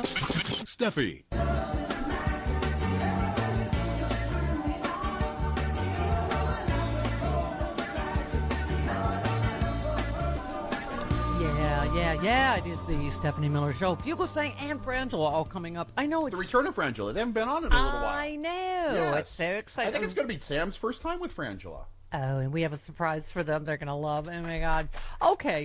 Steffi. Yeah. It is the Stephanie Miller Show. Bugleson and Frangela all coming up. I know it's... The return of Frangela. They haven't been on in a little while. I know. Yes. It's so exciting. I think it's going to be Sam's first time with Frangela. Oh, and we have a surprise for them they're going to love. Oh, my God. Okay.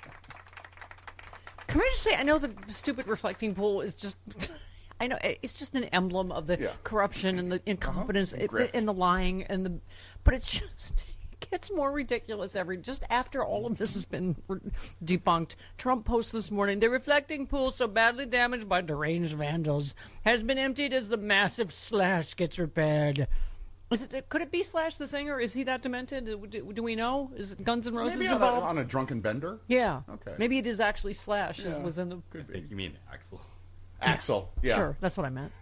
Can I just say, I know the stupid reflecting pool is just... I know it's just an emblem of the corruption and the incompetence and the lying but it's just... It's more ridiculous just after all of this has been debunked. Trump posts this morning, the reflecting pool so badly damaged by deranged vandals has been emptied as the massive Slash gets repaired. Could it be Slash the singer? Is he that demented? Do we know? Is it Guns N' Roses Maybe involved? on a drunken bender? Yeah. Okay. Maybe it is actually Slash. Was in the. I think you mean Axel. Axel, yeah. Sure, that's what I meant.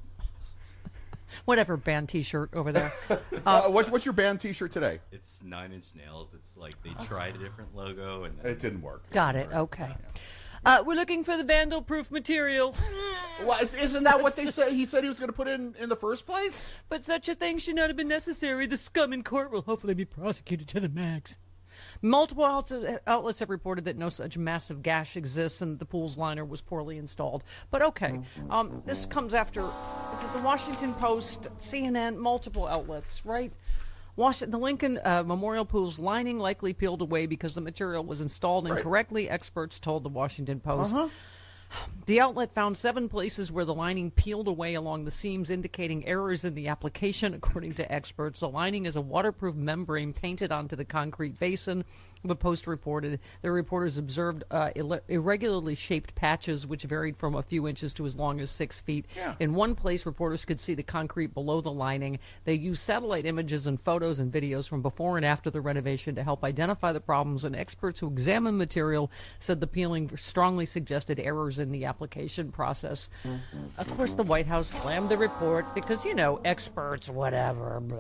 Whatever band T-shirt over there. What's your band T-shirt today? It's 9 Inch Nails. It's like they tried a different logo and then it didn't work. Got it. Okay. We're looking for the vandal-proof material. Well, isn't that what they said? He said he was going to put in the first place. But such a thing should not have been necessary. The scum in court will hopefully be prosecuted to the max. Multiple outlets have reported that no such massive gash exists and the pool's liner was poorly installed. But okay, this comes after, is it the Washington Post, CNN, multiple outlets, right? The Lincoln Memorial Pool's lining likely peeled away because the material was installed incorrectly, experts told the Washington Post. The outlet found 7 places where the lining peeled away along the seams, indicating errors in the application. According to experts, the lining is a waterproof membrane painted onto the concrete basin. The Post reported the reporters observed irregularly shaped patches which varied from a few inches to as long as 6 feet. In one place, reporters could see the concrete below the lining. They used satellite images and photos and videos from before and after the renovation to help identify the problems, and experts who examined material said the peeling strongly suggested errors in the application process. Of course, the White House slammed the report because, experts, whatever, blah.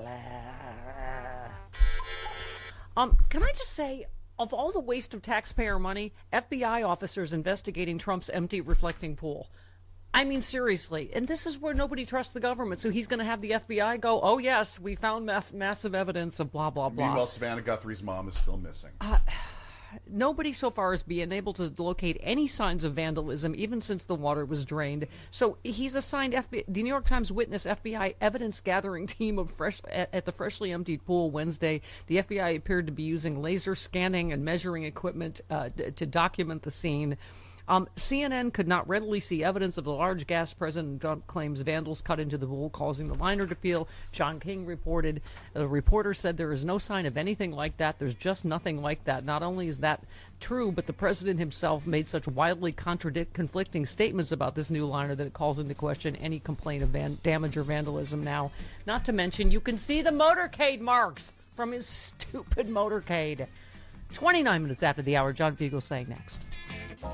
Can I just say, of all the waste of taxpayer money, FBI officers investigating Trump's empty reflecting pool. I mean, seriously. And this is where nobody trusts the government. So he's going to have the FBI go, oh, yes, we found massive evidence of blah, blah, blah. Meanwhile, Savannah Guthrie's mom is still missing. Nobody so far has been able to locate any signs of vandalism, even since the water was drained. So he's assigned the New York Times witness FBI evidence-gathering team at the freshly emptied pool Wednesday. The FBI appeared to be using laser scanning and measuring equipment to document the scene. CNN could not readily see evidence of the large gas present. Trump claims vandals cut into the pool, causing the liner to peel. John King reported. The reporter said there is no sign of anything like that. There's just nothing like that. Not only is that true, but the president himself made such wildly conflicting statements about this new liner that it calls into question any complaint of damage or vandalism now. Not to mention, you can see the motorcade marks from his stupid motorcade. 29 minutes after the hour, John Fugel saying next.